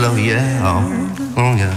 love, yeah, yeah.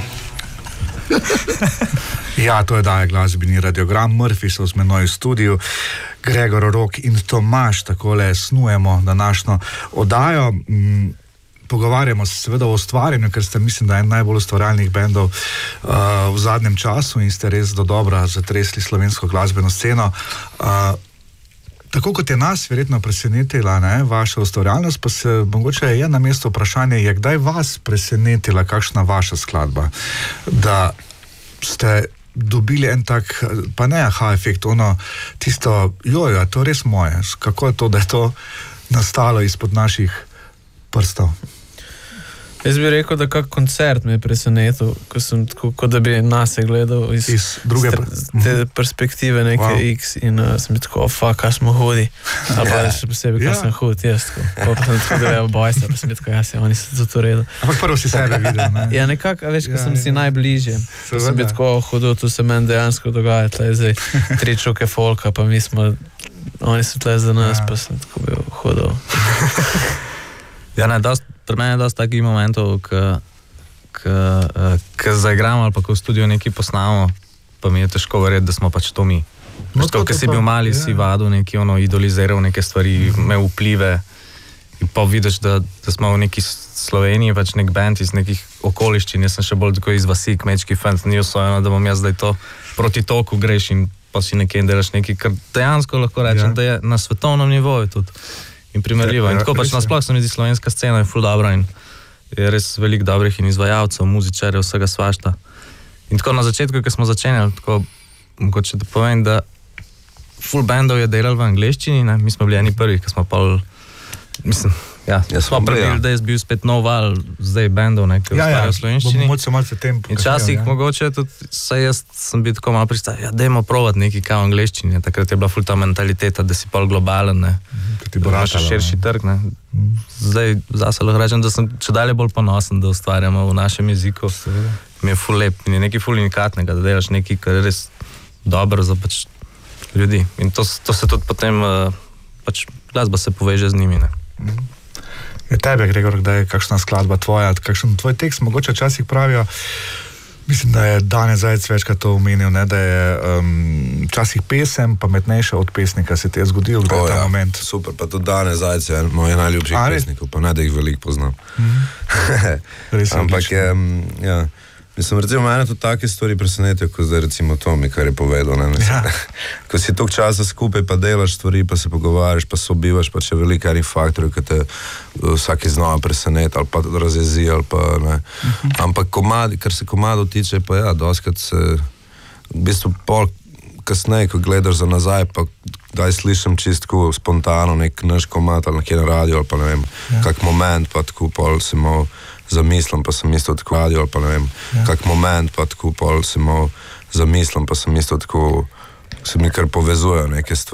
Ja, to je daje glasbeni radiogram. Murphy so z menoj v studiu, Gregor Rok in Tomaž, takole snujemo današnjo oddajo. Pogovarjamo se seveda o ustvarjanju, ker ste, mislim, da en najbolj ustvarjalnih bendov v zadnjem času in ste res do dobra zatresli slovensko glasbeno sceno. Tako kot je nas verjetno presenetila, ne, vaša ustvarjalnost, pa se mogoče je na mesto vprašanje, je kdaj vas presenetila kakšna vaša skladba, da ste dobili en tak, pa ne aha efekt, ono tisto, jojo, to je res moje, kako je to, da je to nastalo izpod naših prstov? Jaz bi rekel, da kak koncert me je presenetil, ko sem tako, kot da bi nase gledal iz druge te perspektive neke X in sem bi tako, fuck, kaj smo hudi. Ali pa še posebej, kaj sem hud, jaz tako. Pa sem tako gledal bojstva, pa sem bi tako, oni so zato redo. Ampak prvo si sebe videl, ne? Ja, nekako, veš, ko sem si najbližje. Pa sem bi tako hodil, tu se meni dejansko dogaja, tle zdaj 3 čuke folka, pa mi smo, oni so tle za nas, pa sem tako bil hodil. Ja, ne, pri meni je dosti takih momentov, ko zaigramo ali pa ko v studiu nekaj posnamo, pa mi je težko verjeti, da smo pač to mi. No, ko si bil mali, si vadil neki, idoliziral neke stvari, imel vplive in pa vidiš, da smo v neki Sloveniji, pač nek band iz nekih okoliščin, jaz sem še bolj tako iz vasi, kmečki fant, ni osvojeno, da bom jaz zdaj to proti toku greš in pa si nekaj delaš nekaj, kar dejansko lahko rečem, da je na svetovnem nivoju tudi. In primerljivo. In tako pač nasploh se mi zdi slovenska scena je ful dobra in je res veliko dobrih in izvajalcev, muzičarjev, vsega svašta. In tako na začetku, ko smo začenjali, tako mogoče da povem, da ful bandov je delal v angleščini, ne? Mi smo bili eni prvih, ko smo pol, mislim, smo prebili, da je bil spet nov val zdaj bandov, ne, ki ustvarjajo v slovenščini. In časih mogoče tudi, saj jaz sem bil tako malo pristavil, dajmo provat nekaj kao v angleščini, takrat je bila ful ta mentaliteta, da si pol globalen, ne. Da imaš širši trg, ne. Zdaj zase lahko rečem, da sem čedalje bolj ponosen, da ustvarjamo v našem jeziku. Mi je ful lep in je nekaj ful unikatnega, da delaš nekaj, kar je res dobro za pač ljudi. In to se tudi potem, pač glasba se poveže z njimi, ne. Je tebe, Gregor, da je kakšna skladba tvoja, kakšen tvoj tekst, mogoče včasih pravijo, mislim, da je Dane Zajec večkrat to omenil, ne, da je včasih pesem pametnejša od pesnika, se ti je zgodil v ta moment. Super, pa tudi Dane Zajec je moj najljubših pesnikov, pa ne, da jih veliko poznam. Ampak je, ja, mislim, recimo, mene tudi take stvari presenetijo, kot zdaj recimo Tomi, kar je povedal, ne, mislim, ko si toliko časa skupaj, pa delaš stvari, pa se pogovarjaš, pa sobivaš, pa če veliko enih faktorjev, ki te vsaki znova preseneti, ali pa razjezi, ali pa ne. Ampak komadi, kar se komadov tiče, pa ja, doskrat se, v bistvu pol kasneje, ko gledaš za nazaj, pa daj slišim čistko spontano nek naš komad, ali nekje na radio, ali pa ne vem, kak moment, pa tako pol se malo zamislim, pa sem isto tako radio, ali pa ne vem, kak moment, pa tako pol se malo zamislim, pa sem isto tako, se mi kar povezujejo neke stvari.